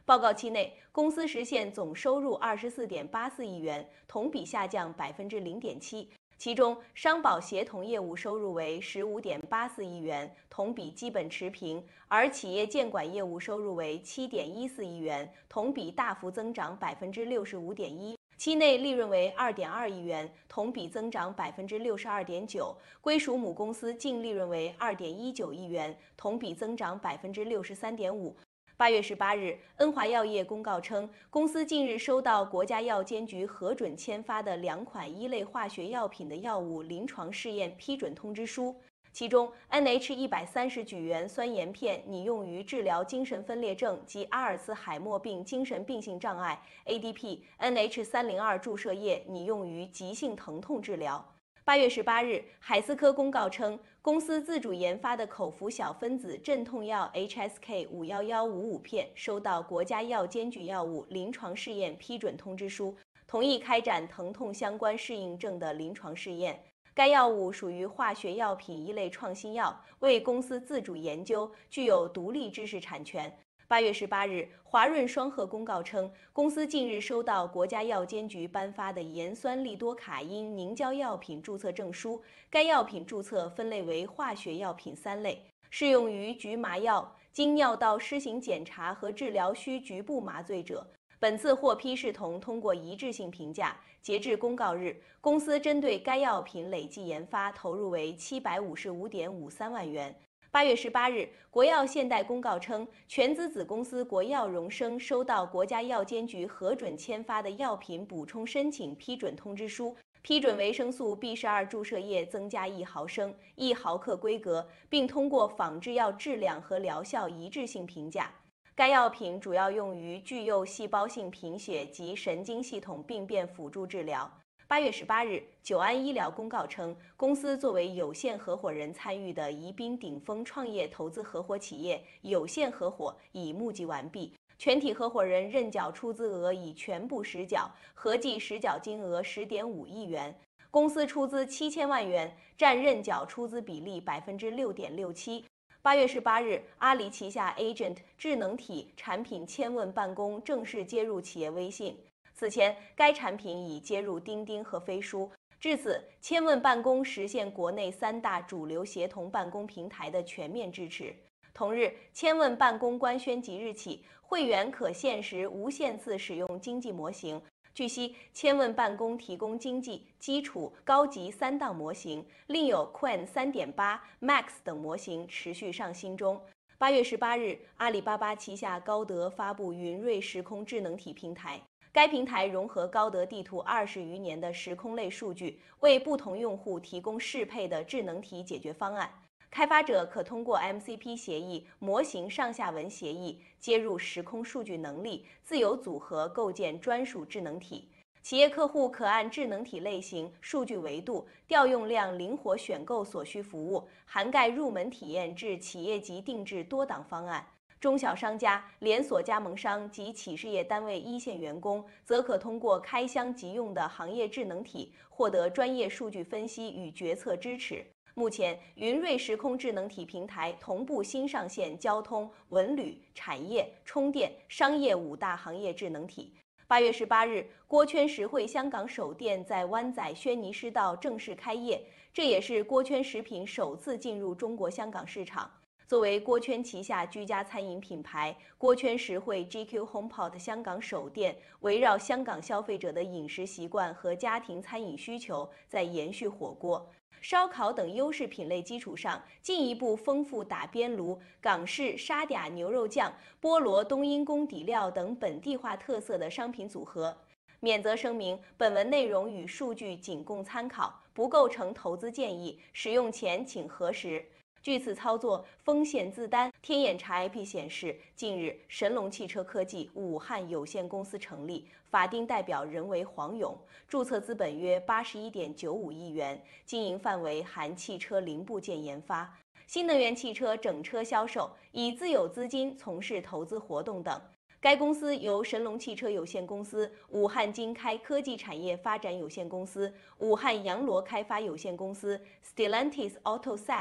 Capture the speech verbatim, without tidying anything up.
报告期内，公司实现总收入二十四点八四亿元，同比下降百分之零点七。其中，商保协同业务收入为十五点八四亿元，同比基本持平；而企业监管业务收入为七点一四亿元，同比大幅增长百分之六十五点一。期内利润为二点二亿元，同比增长百分之六十二点九。归属母公司净利润为二点一九亿元，同比增长百分之六十三点五。八月十八日，恩华药业公告称，公司近日收到国家药监局核准签发的两款一类化学药品的药物临床试验批准通知书，其中 N H 一百三十榉元酸盐片拟用于治疗精神分裂症及阿尔茨海默病精神病性障碍 ，A D P N H 三零二注射液拟用于急性疼痛治疗。八月十八日，海思科公告称，公司自主研发的口服小分子镇痛药 H S K 五一一五五片收到国家药监局药物临床试验批准通知书，同意开展疼痛相关适应症的临床试验。该药物属于化学药品一类创新药，为公司自主研究，具有独立知识产权。八月十八日，华润双鹤公告称，公司近日收到国家药监局颁发的盐酸利多卡因凝胶药品注册证书，该药品注册分类为化学药品三类，适用于局麻药、经尿道施行检查和治疗需局部麻醉者。本次获批视同通过一致性评价。截至公告日，公司针对该药品累计研发投入为七百五十五点五三万元。八月十八日，国药现代公告称，全资子公司国药荣生收到国家药监局核准签发的药品补充申请批准通知书，批准维生素 B 十二注射液增加一毫升、一毫克规格，并通过仿制药质量和疗效一致性评价。该药品主要用于具有细胞性贫血及神经系统病变辅助治疗。八月十八日，久安医疗公告称，公司作为有限合伙人参与的宜宾顶峰创业投资合伙企业有限合伙已募集完毕，全体合伙人认缴出资额已全部实缴，合计实缴金额十点五亿元。公司出资七千万元，占认缴出资比例百分之六点六七。八月十八日，阿里旗下 Agent 智能体产品千问办公正式接入企业微信。此前，该产品已接入钉钉和飞书。至此，千问办公实现国内三大主流协同办公平台的全面支持。同日，千问办公官宣即日起，会员可限时无限次使用经济模型。据悉，千问办公提供经济、基础、高级三档模型，另有 Qwen 三点八、Max 等模型持续上新中。八月十八日，阿里巴巴旗下高德发布云瑞时空智能体平台。该平台融合高德地图二十余年的时空类数据，为不同用户提供适配的智能体解决方案。开发者可通过 M C P 协议、模型上下文协议接入时空数据能力，自由组合构建专属智能体。企业客户可按智能体类型、数据维度、调用量灵活选购所需服务，涵盖入门体验至企业级定制多档方案。中小商家、连锁加盟商及企事业单位一线员工，则可通过开箱即用的行业智能体，获得专业数据分析与决策支持。目前，云瑞时空智能体平台同步新上线交通、文旅、产业、充电、商业五大行业智能体。八月十八日，锅圈实惠香港首店在湾仔轩尼诗道正式开业，这也是锅圈食品首次进入中国香港市场。作为锅圈旗下居家餐饮品牌，锅圈实惠 G Q HomePod 香港首店围绕香港消费者的饮食习惯和家庭餐饮需求，在延续火锅、烧烤等优势品类基础上，进一步丰富打边炉、港式沙嗲牛肉酱、菠萝冬阴功底料等本地化特色的商品组合。免责声明：本文内容与数据仅供参考，不构成投资建议，使用前请核实。据此操作风险自担。天眼查 I P 显示，近日神龙汽车科技武汉有限公司成立，法定代表人为黄勇，注册资本约八十一点九五亿元，经营范围含汽车零部件研发、新能源汽车整车销售，以自有资金从事投资活动等。该公司由神龙汽车有限公司、武汉金开科技产业发展有限公司、武汉洋螺开发有限公司、Stellantis AutoSat